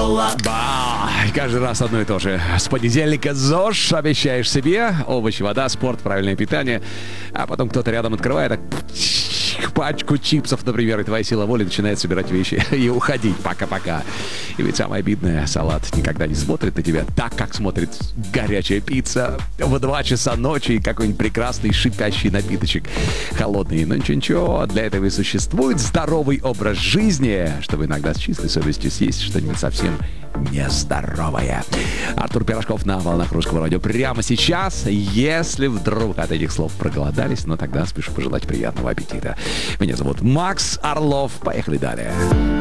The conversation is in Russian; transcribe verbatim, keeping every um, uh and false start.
кола. Ба, каждый раз одно и то же. С понедельника ЗОЖ обещаешь себе. Овощи, вода, спорт, правильное питание. А потом кто-то рядом открывает так, пачку чипсов, например, и твоя сила воли начинает собирать вещи и уходить. Пока-пока. И ведь самое обидное, салат никогда не смотрит на тебя так, как смотрит горячая пицца в два часа ночи и какой-нибудь прекрасный шипящий напиточек холодный. Но ничего-ничего, для этого и существует здоровый образ жизни, чтобы иногда с чистой совестью съесть что-нибудь совсем нездоровое. Артур Пирожков на волнах Русского радио прямо сейчас. Если вдруг от этих слов проголодались, ну тогда спешу пожелать приятного аппетита. Меня зовут Макс Орлов. Поехали далее.